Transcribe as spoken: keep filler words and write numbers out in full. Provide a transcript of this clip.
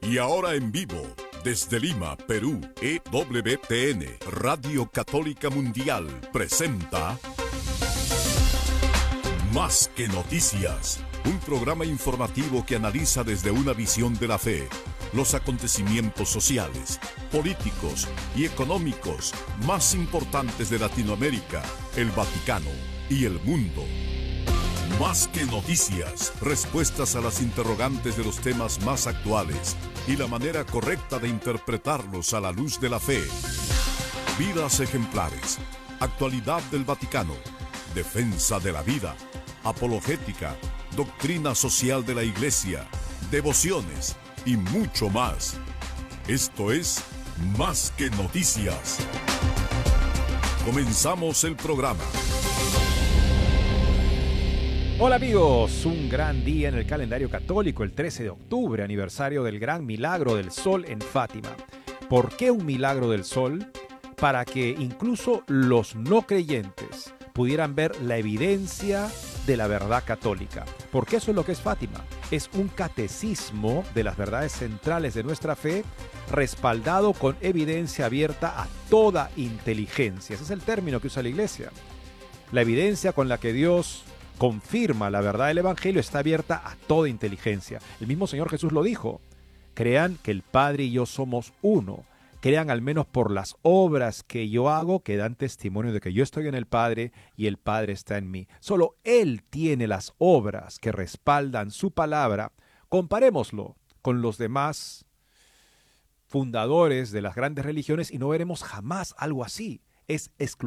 Y ahora en vivo, desde Lima, Perú, E W T N, Radio Católica Mundial, presenta Más que Noticias, un programa informativo que analiza desde una visión de la fe los acontecimientos sociales, políticos y económicos más importantes de Latinoamérica, el Vaticano y el mundo. Más que noticias, respuestas a las interrogantes de los temas más actuales y la manera correcta de interpretarlos a la luz de la fe. Vidas ejemplares, actualidad del Vaticano, defensa de la vida, apologética, doctrina social de la Iglesia, devociones y mucho más. Esto es Más que Noticias. Comenzamos el programa. Hola amigos, un gran día en el calendario católico, el trece de octubre, aniversario del gran milagro del sol en Fátima. ¿Por qué un milagro del sol? Para que incluso los no creyentes pudieran ver la evidencia de la verdad católica. Porque eso es lo que es Fátima. Es un catecismo de las verdades centrales de nuestra fe, respaldado con evidencia abierta a toda inteligencia. Ese es el término que usa la Iglesia. La evidencia con la que Dios confirma la verdad del Evangelio está abierta a toda inteligencia. El mismo Señor Jesús lo dijo. Crean que el Padre y yo somos uno. Crean al menos por las obras que yo hago que dan testimonio de que yo estoy en el Padre y el Padre está en mí. Solo Él tiene las obras que respaldan su palabra. Comparémoslo con los demás fundadores de las grandes religiones y no veremos jamás algo así. Es exclusivo.